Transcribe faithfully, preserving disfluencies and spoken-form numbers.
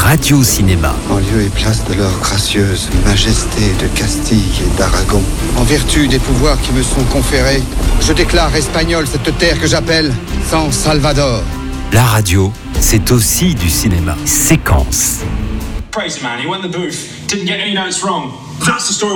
Radio Cinéma. En lieu et place de leur gracieuse majesté de Castille et d'Aragon, en vertu des pouvoirs qui me sont conférés, je déclare espagnole cette terre que j'appelle San Salvador. La radio, c'est aussi du cinéma. Séquence. Crazy man, he went in the booth, didn't get any notes wrong. That's the story.